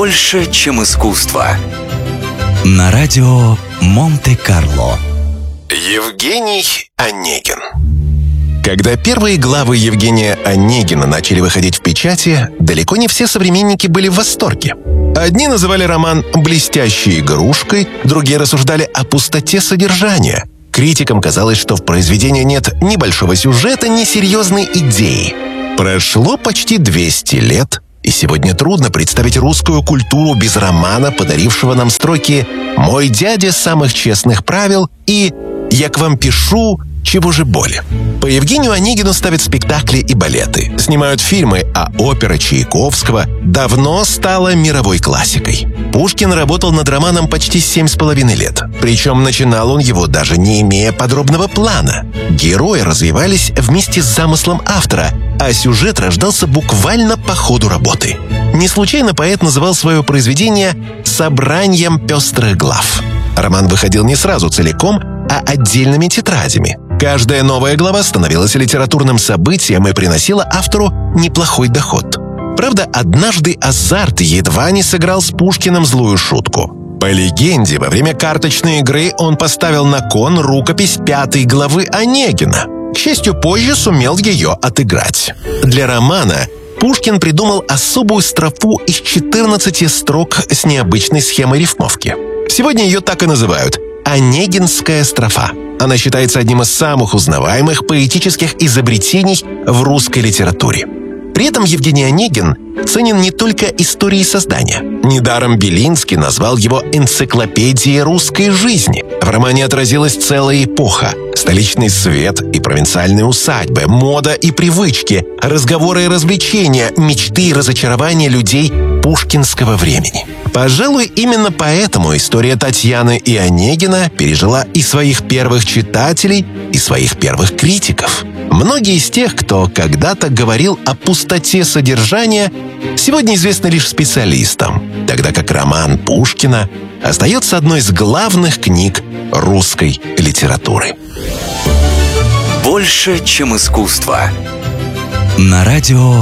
Больше, чем искусство. На радио Монте-Карло. Евгений Онегин. Когда первые главы Евгения Онегина начали выходить в печати, далеко не все современники были в восторге. Одни называли роман «блестящей игрушкой», другие рассуждали о пустоте содержания. Критикам казалось, что в произведении нет ни большого сюжета, ни серьезной идеи. Прошло почти 200 лет, и сегодня трудно представить русскую культуру без романа, подарившего нам строки «Мой дядя самых честных правил» и «Я к вам пишу, чего же боли». По Евгению Онегину ставят спектакли и балеты, снимают фильмы, а опера Чайковского давно стала мировой классикой. Пушкин работал над романом почти 7,5 лет. Причем начинал он его даже не имея подробного плана. Герои развивались вместе с замыслом автора, а сюжет рождался буквально по ходу работы. Не случайно поэт называл свое произведение «собранием пестрых глав». Роман выходил не сразу целиком, а отдельными тетрадями. Каждая новая глава становилась литературным событием и приносила автору неплохой доход. Правда, однажды азарт едва не сыграл с Пушкиным злую шутку. По легенде, во время карточной игры он поставил на кон рукопись 5 главы Онегина. К счастью, позже сумел ее отыграть. Для романа Пушкин придумал особую строфу из 14 строк с необычной схемой рифмовки. Сегодня ее так и называют «Онегинская строфа». Она считается одним из самых узнаваемых поэтических изобретений в русской литературе. При этом Евгений Онегин ценен не только историей создания. Недаром Белинский назвал его «энциклопедией русской жизни». В романе отразилась целая эпоха. Столичный свет и провинциальные усадьбы, мода и привычки, разговоры и развлечения, мечты и разочарования людей пушкинского времени. Пожалуй, именно поэтому история Татьяны и Онегина пережила и своих первых читателей, и своих первых критиков. Многие из тех, кто когда-то говорил о пустоте содержания, сегодня известны лишь специалистам, тогда как роман Пушкина остается одной из главных книг русской литературы. Больше, чем искусство. На радио